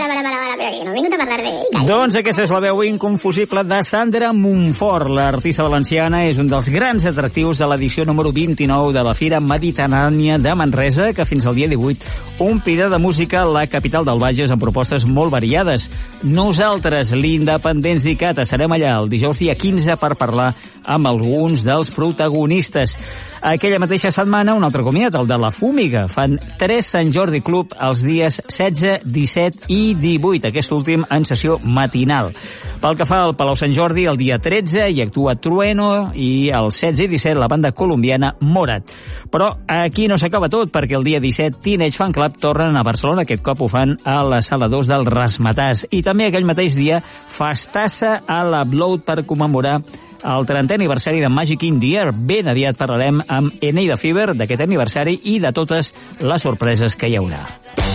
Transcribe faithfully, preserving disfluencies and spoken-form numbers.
para, para, para, però que no he vingut a parlar d'ell. Doncs aquesta és la veu inconfusible de Sandra Montfort. L'artista valenciana és un dels grans atractius de l'edició número vint-i-nou de la Fira Mediterrània de Manresa, que fins al dia divuit omplirà de música la capital del Bages amb propostes molt variades. Nosaltres, l'Independents d'Icata, estarem allà el dijous dia quinze per parlar amb alguns dels protagonistes. Aquella mateixa setmana, un altre comiat, el de la Fúmiga. Fan tres Sant Jordi Club els dies setze, disset i divuit, aquest últim en sessió matinal. Pel que fa al Palau Sant Jordi, el dia tretze hi actua Trueno i el setze i disset la banda colombiana Morat. Però aquí no s'acaba tot, perquè el dia disset Teenage Fan Club tornen a Barcelona, aquest cop ho fan a la sala dos del Razzmatazz. I també aquell mateix dia festassa a la Blood per commemorar el trentè aniversari de Magic in the Air. Ben aviat parlarem amb Eneida Fever d'aquest aniversari i de totes les sorpreses que hi haurà.